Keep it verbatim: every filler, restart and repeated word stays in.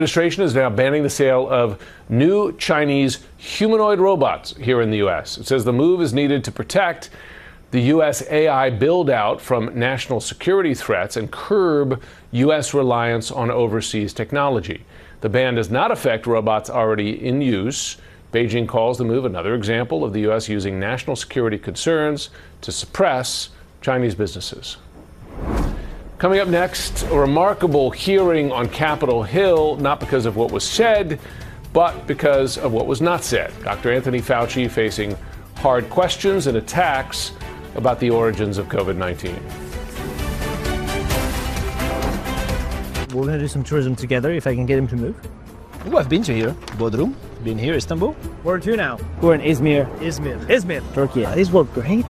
Administration is now banning the sale of new Chinese humanoid robots here in the U S. It says the move is needed to protect the U S A I build-out from national security threats and curb U S reliance on overseas technology. The ban does not affect robots already in use. Beijing calls the move another example of the U S using national security concerns to suppress Chinese businesses. Coming up next, a remarkable hearing on Capitol Hill, not because of what was said, but because of what was not said. Doctor Anthony Fauci facing hard questions and attacks about the origins of COVID nineteen. We're going to do some tourism together if I can get him to move. Oh, I've been to here. Bodrum. Been here, Istanbul. Where to now? We're in Izmir. Izmir. Izmir. Turkey. Uh, these work great.